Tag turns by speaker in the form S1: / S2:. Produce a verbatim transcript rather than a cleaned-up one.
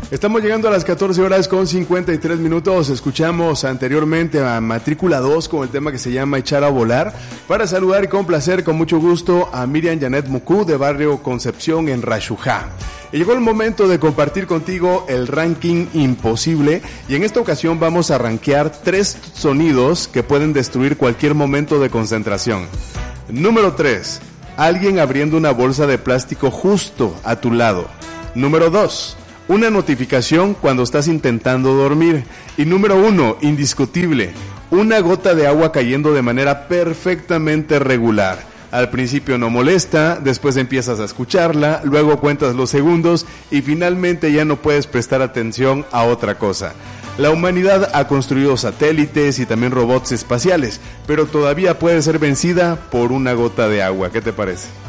S1: Estamos llegando a las catorce horas con cincuenta y tres minutos. Escuchamos anteriormente a Matrícula dos con el tema que se llama Echar a Volar. Para saludar y complacer con mucho gusto a Miriam Janet Mucú de Barrio Concepción en Rayujá. Y llegó el momento de compartir contigo el ranking imposible, y en esta ocasión vamos a rankear tres sonidos que pueden destruir cualquier momento de concentración. Número tres. Alguien abriendo una bolsa de plástico justo a tu lado. Número dos. Una notificación cuando estás intentando dormir. Y número uno, indiscutible, una gota de agua cayendo de manera perfectamente regular. Al principio no molesta, después empiezas a escucharla, luego cuentas los segundos y finalmente ya no puedes prestar atención a otra cosa. La humanidad ha construido satélites y también robots espaciales, pero todavía puede ser vencida por una gota de agua. ¿Qué te parece?